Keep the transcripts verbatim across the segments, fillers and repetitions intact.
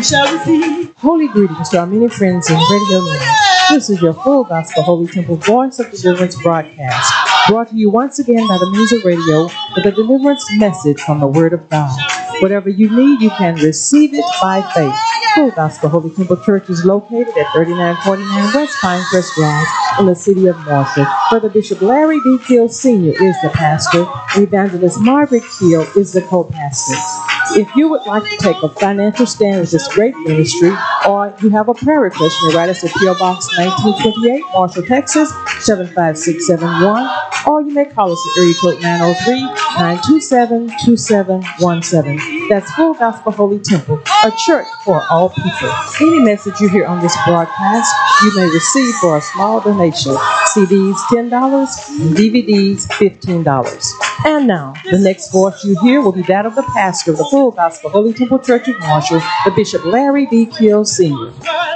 shall receive. Holy greetings to our many friends in Radio Land. This is your Full Gospel Holy Temple Voice of Deliverance broadcast, brought to you once again by the means of radio with a deliverance message from the Word of God. Whatever you need, you can receive it by faith. Full Gospel Holy Temple Church is located at thirty-nine forty-nine West Pinecrest Drive in the city of Marshall. Brother Bishop Larry D. Keel Senior is the pastor. Evangelist Margaret Keel is the co-pastor. If you would like to take a financial stand with this great ministry, or you have a prayer request, you may write us at P O Box nineteen twenty-eight, Marshall, Texas, seven five six seven one, or you may call us at area code nine oh three, nine two seven, two seven one seven. That's Full Gospel Holy Temple, a church for all people. Any message you hear on this broadcast, you may receive for a small donation. C Ds ten dollars and D V Ds fifteen dollars. And now, the next voice you hear will be that of the pastor of the Full Gospel Holy Temple Church of Marshall, the Bishop Larry D. Keel Senior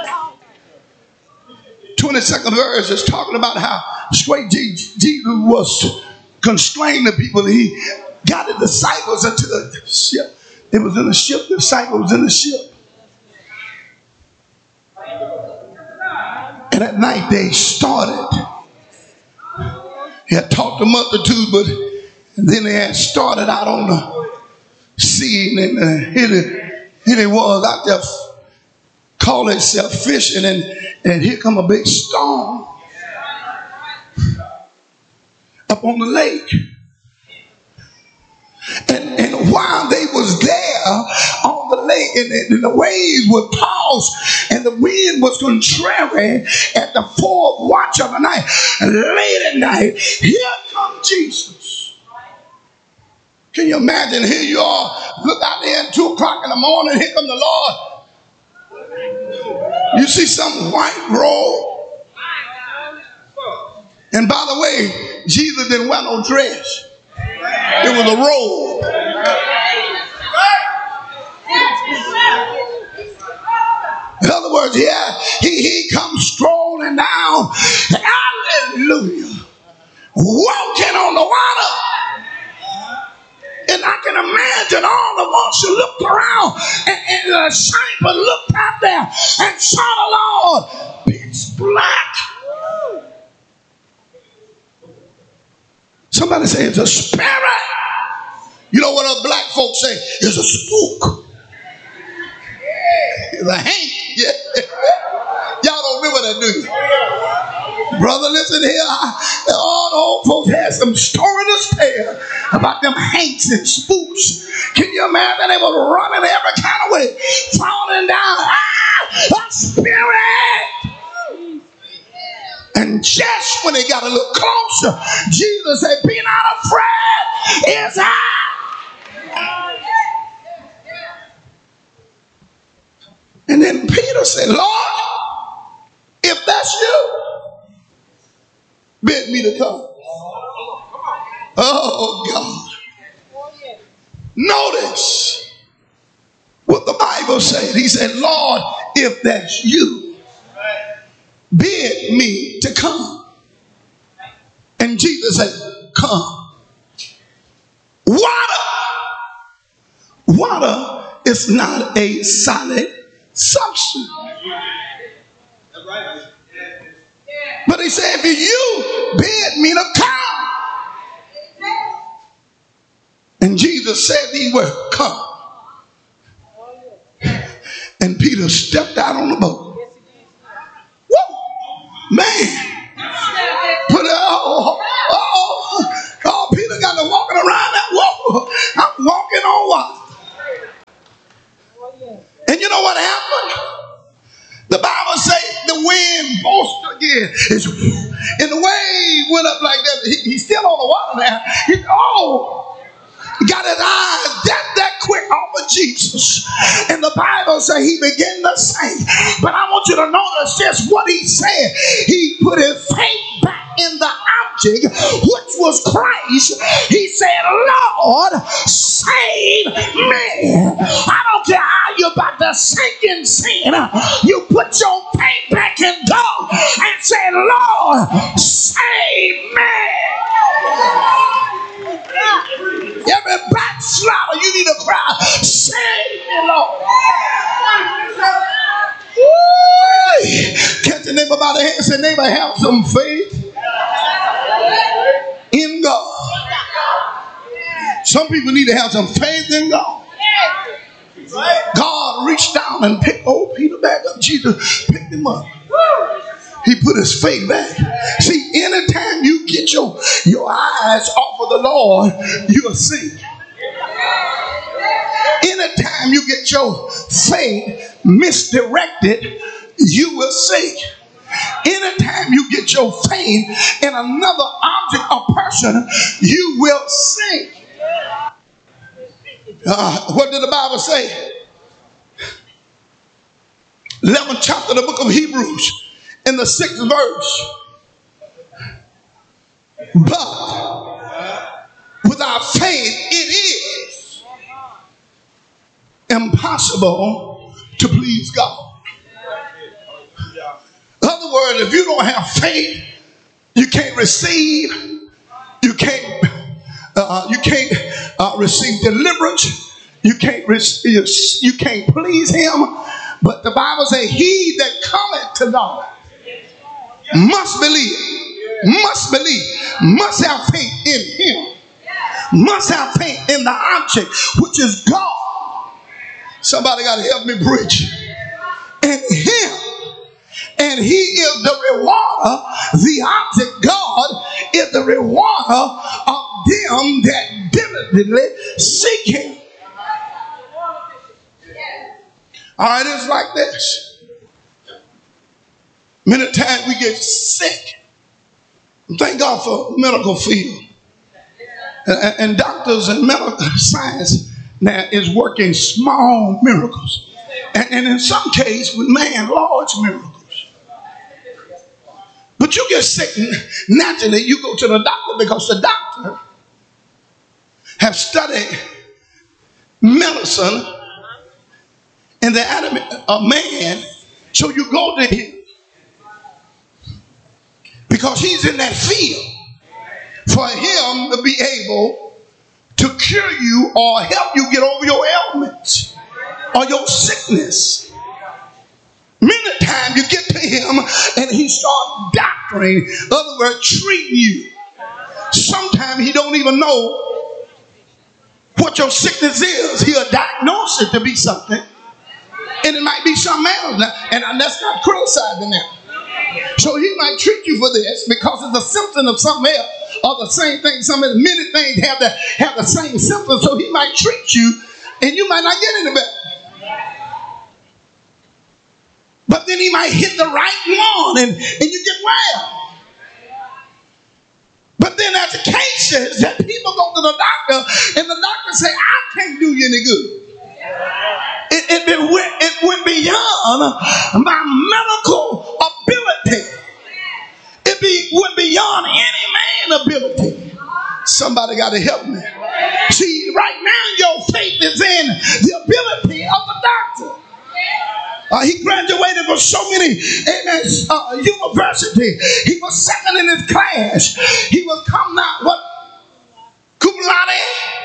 twenty-second verse is talking about how straight Jesus was constraining the people. He got the disciples into the ship. It was in the ship. The disciples was in the ship. And at night they started. He had taught the multitude, but then they had started out on the sea, and uh, here, it, here it was out there calling itself fishing, and, and here come a big storm up on the lake. And, and while they was there on the lake, and, and the waves would toss, and the wind was contrary at the fourth watch of the night, and late at night, here comes Jesus. Can you imagine? Here you are, look out there at two o'clock in the morning, here come the Lord. You see some white robe. And by the way, Jesus didn't wear no dress. It was a robe. In other words, yeah, he, he comes strolling down, hallelujah, walking on the water. And I can imagine all of us who looked around, and, and the disciples looked out there and saw the Lord pitch black. Somebody say it's a spirit. You know what us black folks say? It's a spook. It's a hank. Yeah. Y'all don't remember that, do you? Brother, listen here. I, all the old folks had some story to tell about them hanks and spooks. Can you imagine? They were running every kind of way, falling down. Ah, a spirit. And just when they got a little closer, Jesus said, be not afraid, it's I. And then Peter said, Lord, if that's you, bid me to come. Oh, God. Notice what the Bible said. He said, Lord, if that's you, bid me to come. And Jesus said, come. Water. Water is not a solid substance. But he said, if you bid me to come. And Jesus said these words, come. And Peter stepped out on the boat. Man, put it, oh, oh, oh, Peter got to walking around that wall. I'm walking on water. And you know what happened? The Bible says the wind boasted again. It's, and the wave went up like that. He, he's still on the water now. He, oh, he got his eyes that, that quick off of Jesus. And the Bible says he began to sing. But I want you to notice just what he said. He put his faith back in the object, which was Christ. He said, Lord, save me. I don't care how you're about to sink in sin. You put your faith back in God and say, Lord, save me. Every backslider, you need to cry, save me, Lord. the neighbor by the hand and say, neighbor, have some faith in God. Some people need to have some faith in God. God reached down and picked old Peter back up. Jesus picked him up. He put his faith back. See, anytime you get your, your eyes off of the Lord, you'll sink. Anytime you get your faith misdirected, you will sink. Anytime you get your faith in another object or person, you will sink. Uh, what did the Bible say? eleventh chapter of the book of Hebrews, in the sixth verse. But without faith, it is impossible to please God. In other words, if you don't have faith, you can't receive, you can't, uh, you can't uh, receive deliverance, you can't receive, you can't please Him. But the Bible says, "He that cometh to God must believe, must believe, must have faith in Him, must have faith in the object, which is God." Somebody got to help me preach. And Him. And He is the rewarder. The object, God, is the rewarder of them that diligently seek Him. All right, it's like this. Many times we get sick. Thank God for medical field. And, and doctors and medical science now is working small miracles. And, and in some cases, with man, large miracles. But you get sick, naturally, you go to the doctor because the doctor have studied medicine in the anatomy of man, so you go to him because he's in that field for him to be able to cure you or help you get over your ailments or your sickness. Many times you get to him and he starts doctoring, in other words, treating you. Sometimes he don't even know what your sickness is. He'll diagnose it to be something, and it might be something else. Now, and let's not criticize him now. So he might treat you for this because it's a symptom of something else, or the same thing. Some of the many things have the have the same symptoms. So he might treat you, and you might not get any better. But then he might hit the right one, and, and you get well. But then as the case is that people go to the doctor, and the doctor say, "I can't do you any good." It, it, it, went, it went beyond my medical ability. It be, went beyond any man's ability. Somebody got to help me. See, right now your faith is in the ability of the doctor. Uh, he graduated from so many amen, uh, university. He was second in his class. He was coming out, what? Cum laude?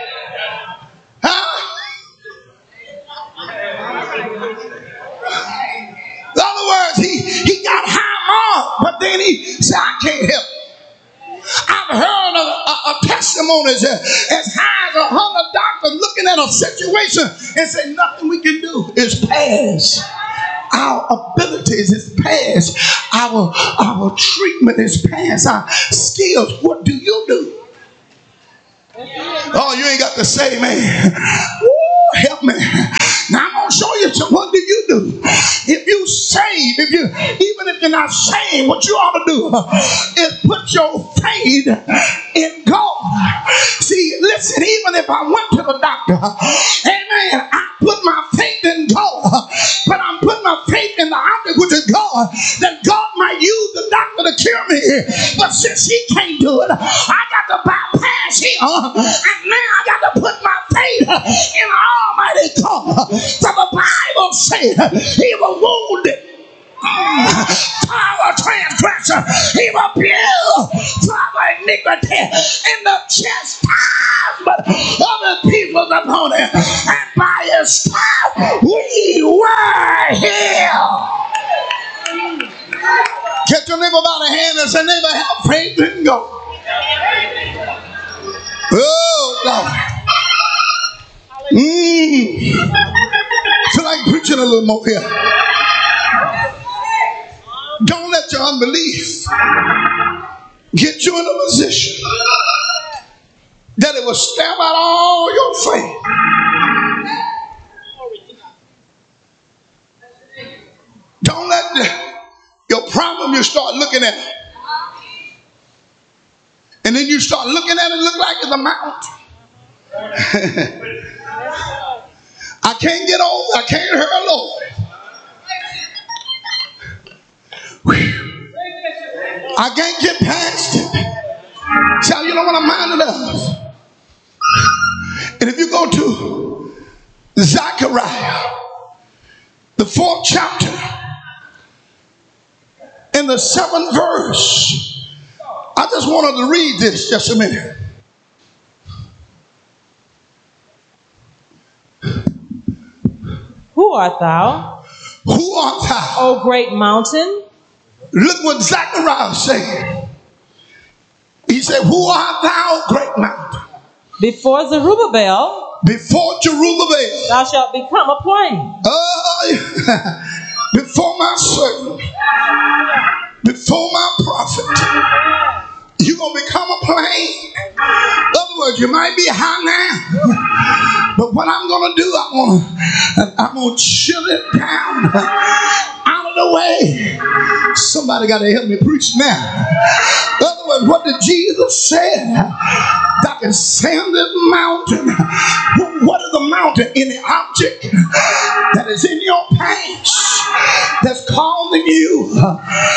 Huh? In other words, he, he got high marks, but then he said, "I can't help it." I've heard of, of, of testimonies uh, as high as a hundred doctors looking at a situation and say, "Nothing we can do is pass. Our abilities is past. Our, our treatment is past. Our skills." What do you do? Oh, you ain't got to say, man. Woo, help me. Now I'm going to show you some. What do you do? If you save, if you, even if you're not saved, what you ought to do is put your faith in God. See, listen, even if I went to the doctor, amen, I put my faith in God, but I'm putting my faith in the object, which is God, that God might use the doctor to cure me. But since he can't do it, I got to bypass him, and now I got to put my faith in Almighty God. So the Bible said he was wounded for our transgression, he was bruised for our iniquity, and the chastisement of the people's upon him, and by his stripes we were healed. neighbor by the hand and say, neighbor, have faith in God. Oh, God. Mm. Feel like preaching a little more here. Don't let your unbelief get you in a position that it will stamp out all your faith. Don't let the, your problem you start looking at it. And then you start looking at it, look like it's a mountain. I can't get over, I can't hurl over it. I can't get past it. So you know what I'm minded of? And if you go to Zechariah, the fourth chapter, in the seventh verse, I just wanted to read this just a minute. Who art thou, Who art thou? O great mountain? Look what Zechariah said. He said, who art thou, great mountain? Before Zerubbabel, Before Zerubbabel, thou shalt become a plain. uh, before my servant, before my prophet, you're going to become a plain. In other words, you might be high now, but what I'm going to do, I'm going to I'm going to chill it down out of the way. Somebody got to help me preach now. In other words, what did Jesus say? That can stand this mountain. What is a mountain? Any object that is in your past that's causing you